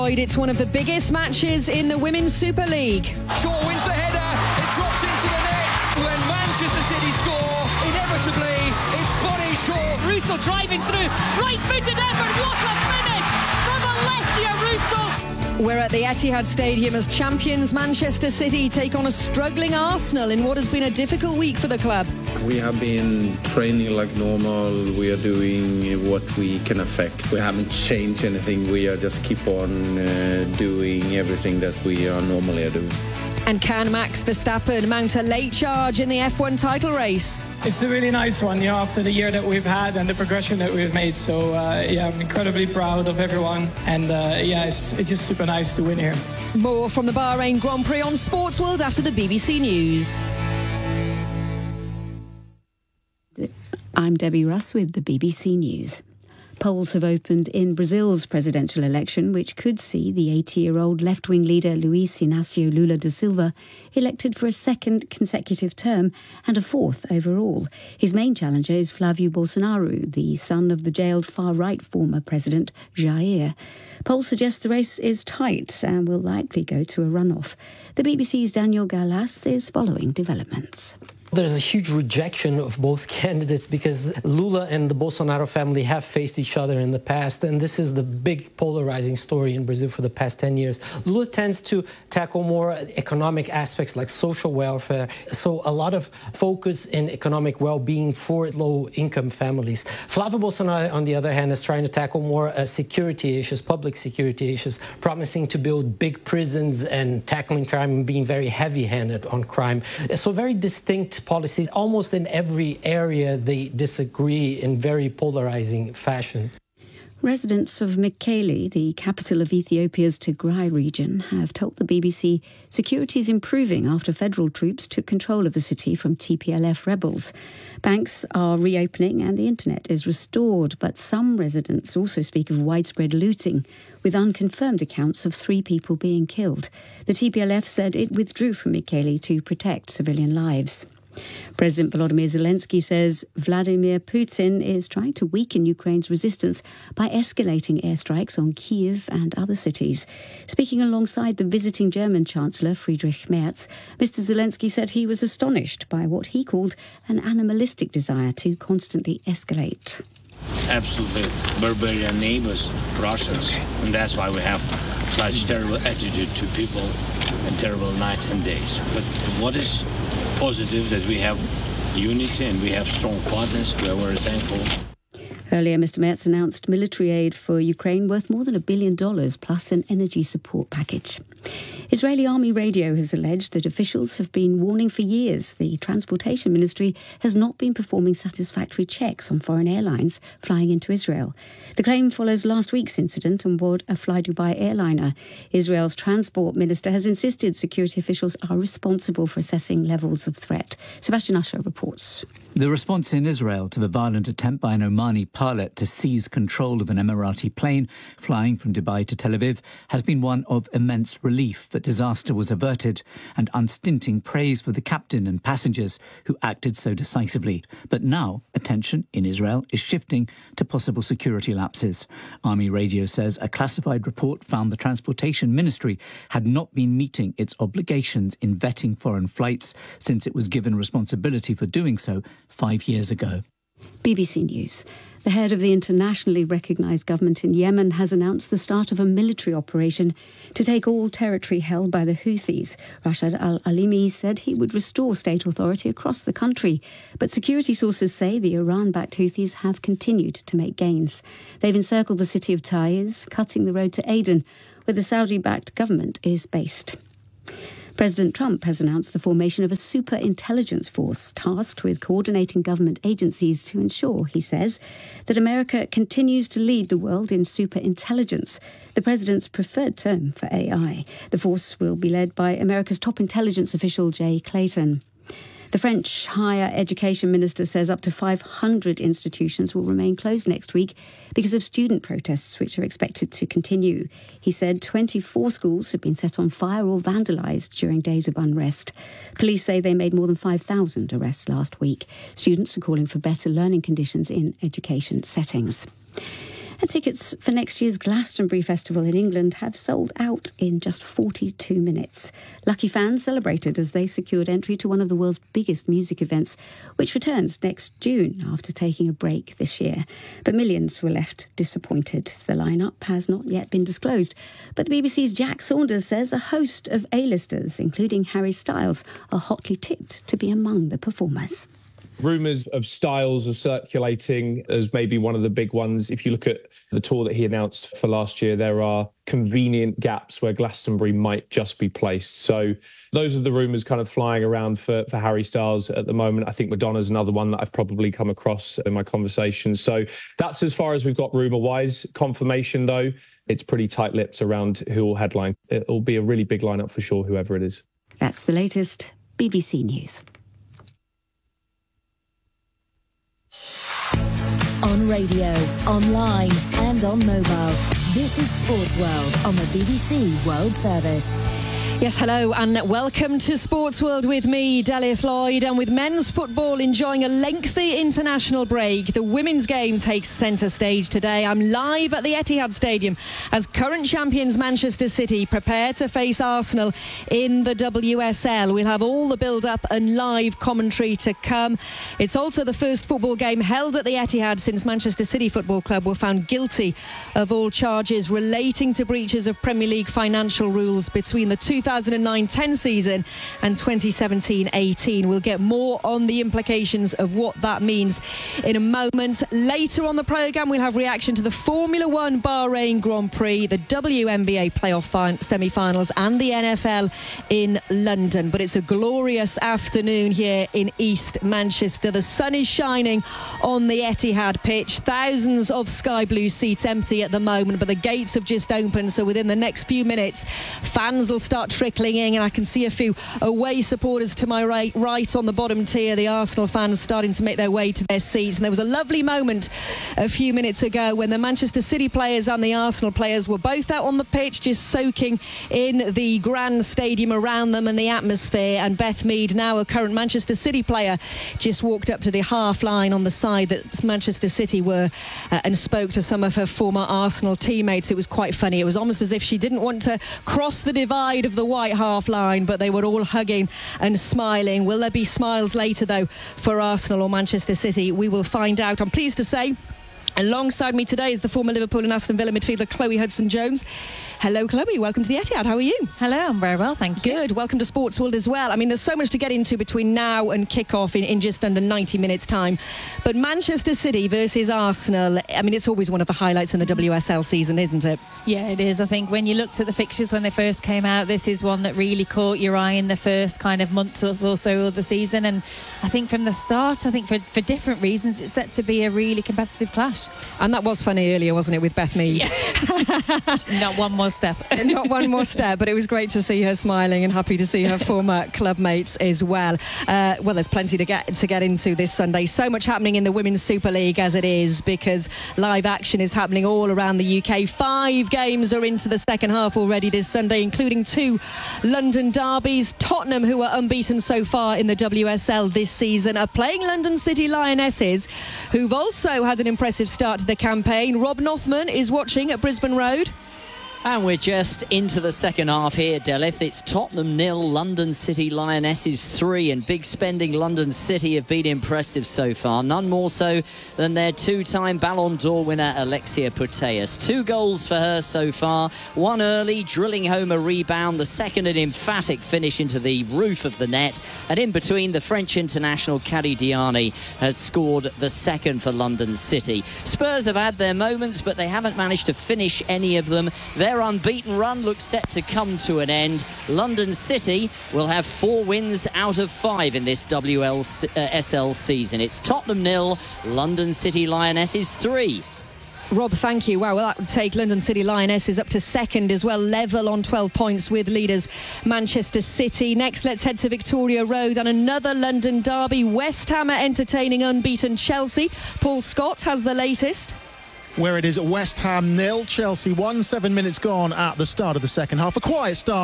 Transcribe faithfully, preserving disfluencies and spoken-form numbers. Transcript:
It's one of the biggest matches in the Women's Super League. Shaw wins the header, it drops into the net. When Manchester City score, inevitably, it's Bonnie Shaw. Russo driving through, right-footed effort, what a finish from Alessia Russo. We're at the Etihad Stadium as champions Manchester City take on a struggling Arsenal in what has been a difficult week for the club. We have been training like normal. We are doing what we can affect. We haven't changed anything. We are just keep on uh, doing everything that we are normally doing. And can Max Verstappen mount a late charge in the F one title race? It's a really nice one, you know, after the year that we've had and the progression that we've made. So, uh, yeah, I'm incredibly proud of everyone. And, uh, yeah, it's, it's just super nice to win here. More from the Bahrain Grand Prix on Sports World after the B B C News. I'm Debbie Russ with the B B C News. Polls have opened in Brazil's presidential election, which could see the eighty-year-old left-wing leader Luiz Inácio Lula da Silva elected for a second consecutive term and a fourth overall. His main challenger is Flávio Bolsonaro, the son of the jailed far-right former president Jair. Polls suggest the race is tight and will likely go to a runoff. The B B C's Daniel Gallas is following developments. There's a huge rejection of both candidates because Lula and the Bolsonaro family have faced each other in the past, and this is the big polarizing story in Brazil for the past ten years. Lula tends to tackle more economic aspects like social welfare, so a lot of focus in economic well-being for low-income families. Flávio Bolsonaro, on the other hand, is trying to tackle more uh, security issues, public security issues, promising to build big prisons and tackling crime and being very heavy-handed on crime. So very distinct policies. Almost in every area they disagree in very polarizing fashion. Residents of Mekelle, the capital of Ethiopia's Tigray region, have told the B B C security is improving after federal troops took control of the city from T P L F rebels. Banks are reopening and the internet is restored, but some residents also speak of widespread looting, with unconfirmed accounts of three people being killed. The T P L F said it withdrew from Mekelle to protect civilian lives. President Volodymyr Zelensky says Vladimir Putin is trying to weaken Ukraine's resistance by escalating airstrikes on Kyiv and other cities. Speaking alongside the visiting German Chancellor Friedrich Merz, Mister Zelensky said he was astonished by what he called an animalistic desire to constantly escalate. Absolutely barbarian neighbors, Russians, and that's why we have such terrible attitude to people and terrible nights and days. But what is positive that we have unity and we have strong partners. We are very thankful. Earlier, Mister Merz announced military aid for Ukraine worth more than a billion dollars, plus an energy support package. Israeli Army Radio has alleged that officials have been warning for years the Transportation Ministry has not been performing satisfactory checks on foreign airlines flying into Israel. The claim follows last week's incident on board a Fly Dubai airliner. Israel's transport minister has insisted security officials are responsible for assessing levels of threat. Sebastian Usher reports. The response in Israel to the violent attempt by an Omani pilot to seize control of an Emirati plane flying from Dubai to Tel Aviv has been one of immense relief that disaster was averted and unstinting praise for the captain and passengers who acted so decisively. But now attention in Israel is shifting to possible security lapses. Army Radio says a classified report found the Transportation Ministry had not been meeting its obligations in vetting foreign flights since it was given responsibility for doing so five years ago. B B C News. The head of the internationally recognised government in Yemen has announced the start of a military operation to take all territory held by the Houthis. Rashad al-Alimi said he would restore state authority across the country. But security sources say the Iran-backed Houthis have continued to make gains. They've encircled the city of Taiz, cutting the road to Aden, where the Saudi-backed government is based. President Trump has announced the formation of a super intelligence force tasked with coordinating government agencies to ensure, he says, that America continues to lead the world in super intelligence, the president's preferred term for A I. The force will be led by America's top intelligence official, Jay Clayton. The French higher education minister says up to five hundred institutions will remain closed next week because of student protests, which are expected to continue. He said twenty-four schools have been set on fire or vandalised during days of unrest. Police say they made more than five thousand arrests last week. Students are calling for better learning conditions in education settings. And tickets for next year's Glastonbury Festival in England have sold out in just forty-two minutes. Lucky fans celebrated as they secured entry to one of the world's biggest music events, which returns next June after taking a break this year. But millions were left disappointed. The lineup has not yet been disclosed, but the B B C's Jack Saunders says a host of A-listers, including Harry Styles, are hotly tipped to be among the performers. Rumours of Styles are circulating as maybe one of the big ones. If you look at the tour that he announced for last year, there are convenient gaps where Glastonbury might just be placed. So those are the rumours kind of flying around for, for Harry Styles at the moment. I think Madonna's another one that I've probably come across in my conversations. So that's as far as we've got rumour-wise. Confirmation, though, it's pretty tight-lipped around who will headline. It'll be a really big lineup for sure, whoever it is. That's the latest B B C News. On radio, online and on mobile. This is Sports World on the B B C World Service. Yes, hello and welcome to Sports World with me, Delith Lloyd, and with men's football enjoying a lengthy international break. The women's game takes centre stage today. I'm live at the Etihad Stadium as current champions Manchester City prepare to face Arsenal in the W S L. We'll have all the build-up and live commentary to come. It's also the first football game held at the Etihad since Manchester City Football Club were found guilty of all charges relating to breaches of Premier League financial rules between the two thousand nine ten season and twenty seventeen eighteen. We'll get more on the implications of what that means in a moment. Later on the programme, we'll have reaction to the Formula One Bahrain Grand Prix, the W N B A playoff fin- semi-finals and the N F L in London. But it's a glorious afternoon here in East Manchester. The sun is shining on the Etihad pitch. Thousands of sky blue seats empty at the moment, but the gates have just opened, so within the next few minutes fans will start trickling in, and I can see a few away supporters to my right, right on the bottom tier, the Arsenal fans starting to make their way to their seats. And there was a lovely moment a few minutes ago when the Manchester City players and the Arsenal players were both out on the pitch just soaking in the grand stadium around them and the atmosphere. And Beth Mead, now a current Manchester City player, just walked up to the half line on the side that Manchester City were uh, and spoke to some of her former Arsenal teammates. It was quite funny. It was almost as if she didn't want to cross the divide of the white half line, but they were all hugging and smiling. Will there be smiles later, though, for Arsenal or Manchester City? We will find out. I'm pleased to say alongside me today is the former Liverpool and Aston Villa midfielder Chloe Hudson-Jones. Hello, Chloe. Welcome to the Etihad. How are you? Hello, I'm very well, thank you. Good. Welcome to Sports World as well. I mean, there's so much to get into between now and kick-off in, in just under ninety minutes' time. But Manchester City versus Arsenal, I mean, it's always one of the highlights in the W S L season, isn't it? Yeah, it is. I think when you looked at the fixtures when they first came out, this is one that really caught your eye in the first kind of month or so of the season. And I think from the start, I think for, for different reasons, it's set to be a really competitive clash. And that was funny earlier, wasn't it, with Beth Mead? Yeah. Not one more step. Not one more step, but it was great to see her smiling and happy to see her former club mates as well. Uh, well, there's plenty to get to get into this Sunday. So much happening in the Women's Super League as it is, because live action is happening all around the U K. Five games are into the second half already this Sunday, including two London derbies. Tottenham, who are unbeaten so far in the W S L this season, are playing London City Lionesses, who've also had an impressive start to the campaign. Rob Nothman is watching at Brisbane Road. And we're just into the second half here, Delith. It's Tottenham nil, London City Lionesses three, and big spending London City have been impressive so far. None more so than their two-time Ballon d'Or winner, Alexia Putellas. Two goals for her so far. One early, drilling home a rebound. The second, an emphatic finish into the roof of the net. And in between, the French international, Kadi Diani, has scored the second for London City. Spurs have had their moments, but they haven't managed to finish any of them. They're Their unbeaten run looks set to come to an end. London City will have four wins out of five in this W S L season. It's Tottenham nil, London City Lionesses three. Rob, thank you. Wow, well, that would take London City Lionesses up to second as well, level on twelve points with leaders Manchester City. Next, let's head to Victoria Road and another London derby. West Ham are entertaining unbeaten Chelsea. Paul Scott has the latest. Where it is West Ham nil, Chelsea one, seven minutes gone at the start of the second half. A quiet start